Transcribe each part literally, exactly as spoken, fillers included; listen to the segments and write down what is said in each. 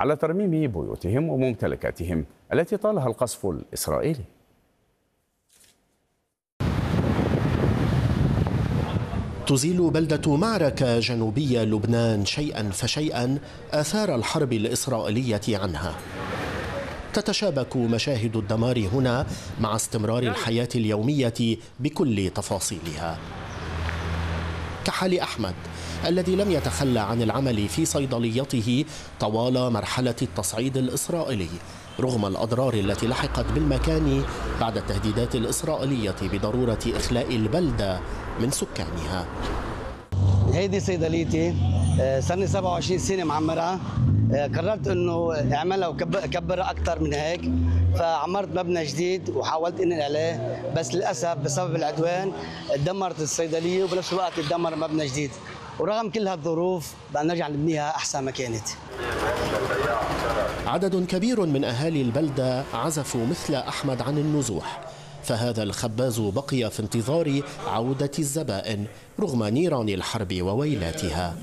على ترميم بيوتهم وممتلكاتهم التي طالها القصف الإسرائيلي. تزيل بلدة معركة جنوبية لبنان شيئا فشيئا آثار الحرب الإسرائيلية عنها. تتشابك مشاهد الدمار هنا مع استمرار الحياة اليومية بكل تفاصيلها، كحال أحمد الذي لم يتخلى عن العمل في صيدليته طوال مرحلة التصعيد الإسرائيلي رغم الأضرار التي لحقت بالمكان بعد التهديدات الإسرائيلية بضرورة إخلاء البلدة من سكانها. هيدي صيدليتي، صار لي سبعة وعشرين سنة معمرها. قررت انه اعملها وكبرها اكثر من هيك، فعمرت مبنى جديد وحاولت انقل عليه، بس للاسف بسبب العدوان تدمرت الصيدليه وبنفس الوقت تدمر مبنى جديد، ورغم كل هالظروف بدنا نرجع نبنيها احسن ما كانت. عدد كبير من اهالي البلده عزفوا مثل احمد عن النزوح، فهذا الخباز بقي في انتظار عوده الزبائن رغم نيران الحرب وويلاتها.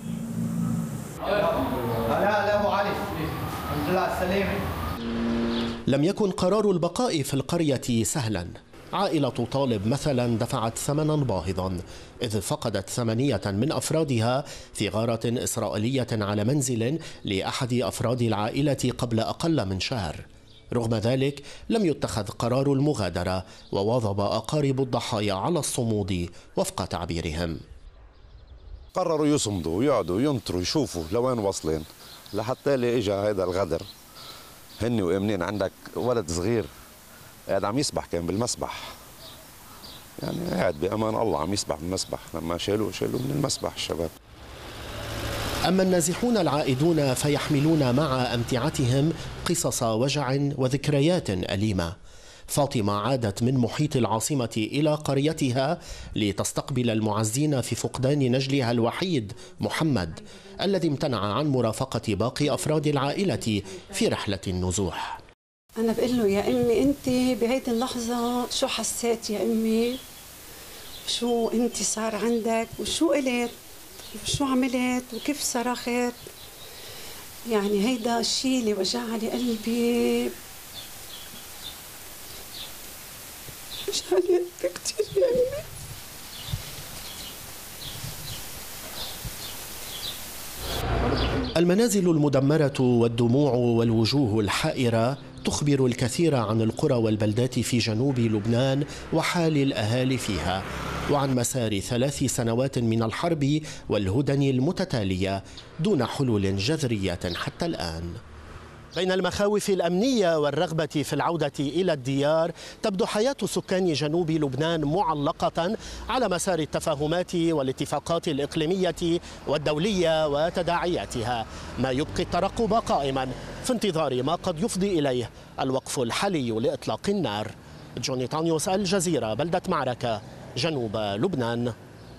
لم يكن قرار البقاء في القرية سهلا. عائلة طالب مثلا دفعت ثمنا باهظا إذ فقدت ثمانية من أفرادها في غارة إسرائيلية على منزل لأحد أفراد العائلة قبل أقل من شهر. رغم ذلك لم يتخذ قرار المغادرة، وواظب أقارب الضحايا على الصمود وفق تعبيرهم. قرروا يصمدوا ويقعدوا ينطروا يشوفوا لوين واصلين، لحتى اللي اجى هذا الغدر. هني وامنين عندك ولد صغير قاعد عم يسبح، كان بالمسبح، يعني قاعد بامان الله عم يسبح بالمسبح، لما شالوه شالوه من المسبح الشباب. أما النازحون العائدون فيحملون مع أمتعتهم قصص وجع وذكريات أليمة. فاطمة عادت من محيط العاصمة إلى قريتها لتستقبل المعزين في فقدان نجلها الوحيد محمد الذي امتنع عن مرافقة باقي أفراد العائلة في رحلة النزوح. أنا بقول له يا أمي أنت بهيدي اللحظة شو حسيت يا أمي؟ شو أنت صار عندك؟ وشو قلت؟ وشو عملت؟ وكيف صرخت؟ يعني هيدا الشيء اللي وجع لي قلبي. مش عليك كتير يا أمي. المنازل المدمرة والدموع والوجوه الحائرة تخبر الكثير عن القرى والبلدات في جنوب لبنان وحال الأهالي فيها، وعن مسار ثلاث سنوات من الحرب والهدن المتتالية دون حلول جذرية حتى الآن. بين المخاوف الأمنية والرغبة في العودة إلى الديار، تبدو حياة سكان جنوب لبنان معلقة على مسار التفاهمات والاتفاقات الإقليمية والدولية وتداعياتها، ما يبقي الترقب قائما في انتظار ما قد يفضي إليه الوقف الحالي لإطلاق النار. جوني تانيوس، الجزيرة، بلدة معركة، جنوب لبنان.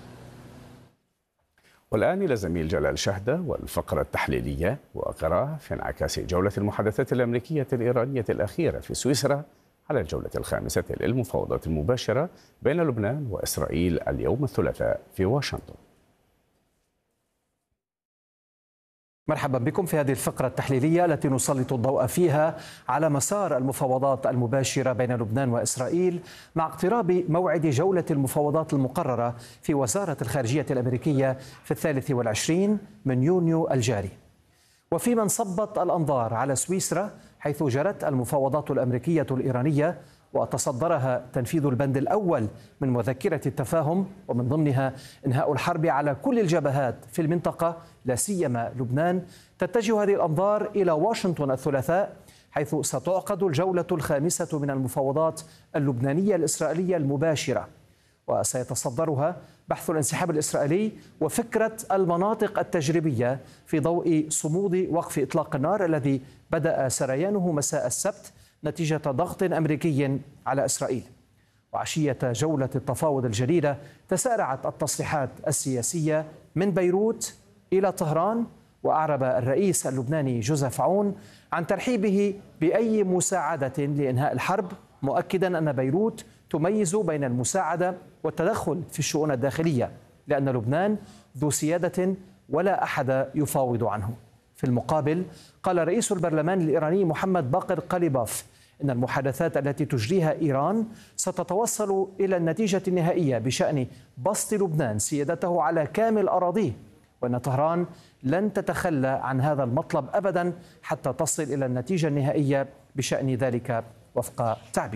والآن إلى زميل جلال شهدة والفقرة التحليلية وقراءة في انعكاس جولة المحادثات الأمريكية الإيرانية الأخيرة في سويسرا على الجولة الخامسة للمفاوضات المباشرة بين لبنان وإسرائيل اليوم الثلاثاء في واشنطن. مرحبا بكم في هذه الفقرة التحليلية التي نسلط الضوء فيها على مسار المفاوضات المباشرة بين لبنان وإسرائيل مع اقتراب موعد جولة المفاوضات المقررة في وزارة الخارجية الأمريكية في الثالث والعشرين من يونيو الجاري. وفيما انصبت الأنظار على سويسرا حيث جرت المفاوضات الأمريكية الإيرانية وتصدرها تنفيذ البند الأول من مذكرة التفاهم، ومن ضمنها إنهاء الحرب على كل الجبهات في المنطقة لا سيما لبنان، تتجه هذه الأنظار إلى واشنطن الثلاثاء حيث ستعقد الجولة الخامسة من المفاوضات اللبنانية الإسرائيلية المباشرة، وسيتصدرها بحث الانسحاب الإسرائيلي وفكرة المناطق التجريبية في ضوء صمود وقف إطلاق النار الذي بدأ سريانه مساء السبت نتيجة ضغط أمريكي على إسرائيل. وعشية جولة التفاوض الجديدة تسارعت التصريحات السياسية من بيروت إلى طهران، وأعرب الرئيس اللبناني جوزيف عون عن ترحيبه بأي مساعدة لإنهاء الحرب، مؤكدا أن بيروت تميز بين المساعدة والتدخل في الشؤون الداخلية، لأن لبنان ذو سيادة ولا أحد يفاوض عنه. في المقابل قال رئيس البرلمان الإيراني محمد باقر قليباف إن المحادثات التي تجريها إيران ستتوصل إلى النتيجة النهائية بشأن بسط لبنان سيادته على كامل أراضيه، وأن طهران لن تتخلى عن هذا المطلب أبدا حتى تصل إلى النتيجة النهائية بشأن ذلك وفق تعبير.